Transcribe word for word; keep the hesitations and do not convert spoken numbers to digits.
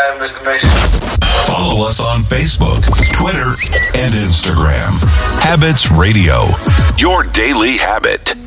glad, Mister Mason. Follow us on Facebook, Twitter, and Instagram. Habits Radio, your daily habit.